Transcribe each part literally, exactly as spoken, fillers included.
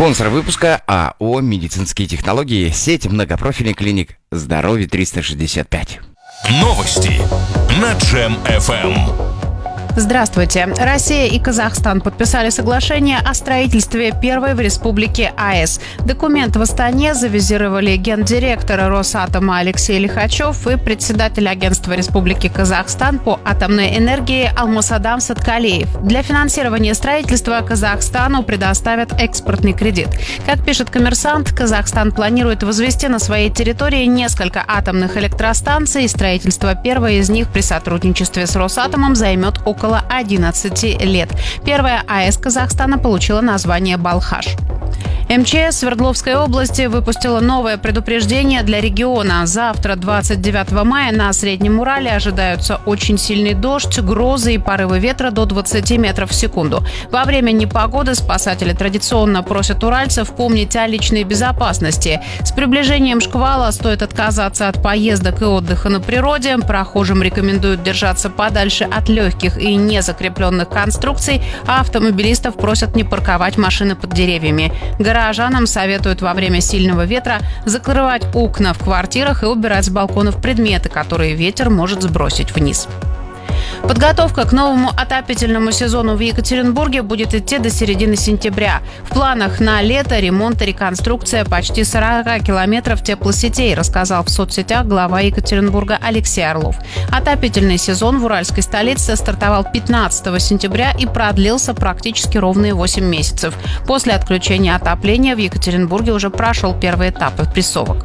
Спонсор выпуска АО «Медицинские технологии», сеть многопрофильных клиник «Здоровье триста шестьдесят пять». Новости на Джем эф эм. Здравствуйте. Россия и Казахстан подписали соглашение о строительстве первой в республике АЭС. Документ в Астане завизировали гендиректор Росатома Алексей Лихачев и председатель агентства Республики Казахстан по атомной энергии Алмасадам Саткалиев. Для финансирования строительства Казахстану предоставят экспортный кредит. Как пишет «Коммерсант», Казахстан планирует возвести на своей территории несколько атомных электростанций. Строительство первой из них при сотрудничестве с Росатомом займет около около одиннадцати лет. Первая АЭС Казахстана получила название «Балхаш». эм че эс Свердловской области выпустила новое предупреждение для региона. Завтра, двадцать девятого мая, на Среднем Урале ожидаются очень сильный дождь, грозы и порывы ветра до двадцати метров в секунду. Во время непогоды спасатели традиционно просят уральцев помнить о личной безопасности. С приближением шквала стоит отказаться от поездок и отдыха на природе. Прохожим рекомендуют держаться подальше от легких и незакрепленных конструкций, а автомобилистов просят не парковать машины под деревьями. Горожанам советуют во время сильного ветра закрывать окна в квартирах и убирать с балконов предметы, которые ветер может сбросить вниз. Подготовка к новому отопительному сезону в Екатеринбурге будет идти до середины сентября. В планах на лето ремонт и реконструкция почти сорока километров теплосетей, рассказал в соцсетях глава Екатеринбурга Алексей Орлов. Отопительный сезон в уральской столице стартовал пятнадцатого сентября и продлился практически ровные восемь месяцев. После отключения отопления в Екатеринбурге уже прошел первый этап прессовок.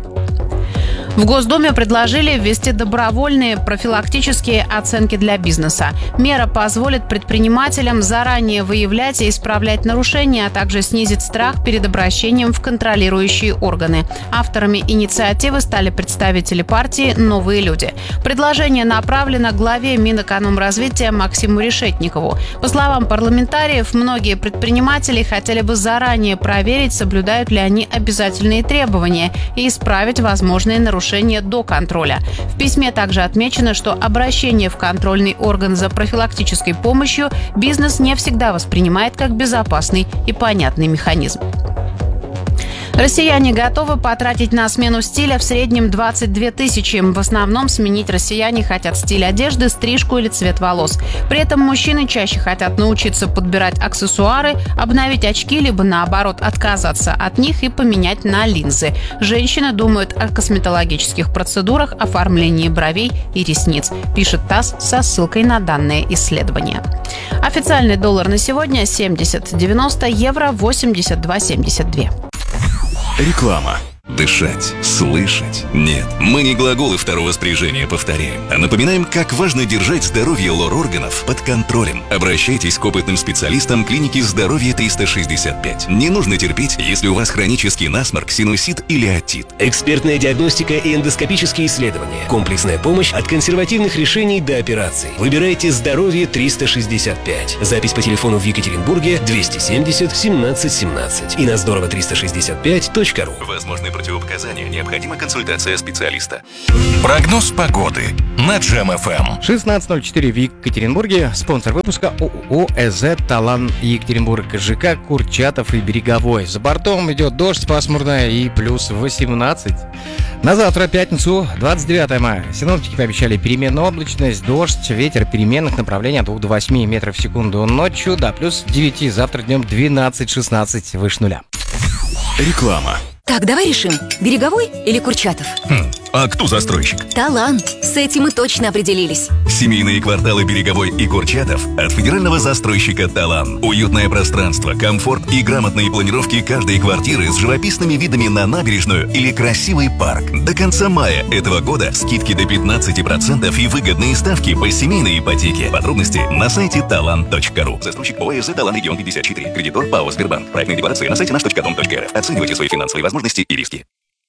В Госдуме предложили ввести добровольные профилактические оценки для бизнеса. Мера позволит предпринимателям заранее выявлять и исправлять нарушения, а также снизить страх перед обращением в контролирующие органы. Авторами инициативы стали представители партии «Новые люди». Предложение направлено главе Минэкономразвития Максиму Решетникову. По словам парламентариев, многие предприниматели хотели бы заранее проверить, соблюдают ли они обязательные требования, и исправить возможные нарушения до контроля. В письме также отмечено, что обращение в контрольный орган за профилактической помощью бизнес не всегда воспринимает как безопасный и понятный механизм. Россияне готовы потратить на смену стиля в среднем двадцать две тысячи. В основном сменить россияне хотят стиль одежды, стрижку или цвет волос. При этом мужчины чаще хотят научиться подбирать аксессуары, обновить очки, либо наоборот отказаться от них и поменять на линзы. Женщины думают о косметологических процедурах, оформлении бровей и ресниц, пишет ТАСС со ссылкой на данное исследование. Официальный доллар на сегодня семьдесят девяносто, евро восемьдесят два семьдесят два. Реклама. Дышать, слышать. Нет, мы не глаголы второго спряжения повторяем, а напоминаем, как важно держать здоровье лор-органов под контролем. Обращайтесь к опытным специалистам клиники «Здоровье триста шестьдесят пять». Не нужно терпеть, если у вас хронический насморк, синусит или отит. Экспертная диагностика и эндоскопические исследования. Комплексная помощь от консервативных решений до операций. Выбирайте «Здоровье триста шестьдесят пять». Запись по телефону в Екатеринбурге двести семьдесят семнадцать семнадцать и на здорово триста шестьдесят пять точка ру. Возможны противопоказания, необходима консультация специалиста. Прогноз погоды на Джем эф эм. шестнадцать ноль четыре в Екатеринбурге. Спонсор выпуска ООО «ЭЗ Талан Екатеринбург», ЖК Курчатов и Береговой. За бортом идет дождь пасмурная и плюс восемнадцать. На завтра, пятницу, двадцать девятого мая. Синоптики пообещали переменную облачность, дождь, ветер переменных направлений от двух до восьми метров в секунду. Ночью до плюс девяти, завтра днем двенадцать-шестнадцать, выше нуля. Реклама. Так, давай решим, Береговой или Курчатов? Хм, а кто застройщик? Талант. С этим мы точно определились. Семейные кварталы Береговой и Курчатов от федерального застройщика «Талан». Уютное пространство, комфорт и грамотные планировки каждой квартиры с живописными видами на набережную или красивый парк. До конца мая этого года скидки до пятнадцати процентов и выгодные ставки по семейной ипотеке. Подробности на сайте талан точка ру. Застройщик ООО «ЭЗ Талан Регион пятьдесят четыре». Кредитор ПАО «Сбербанк». Проектные декларации на сайте наш точка дом точка эр эф. Оценивайте свои финансовые возможности и риски.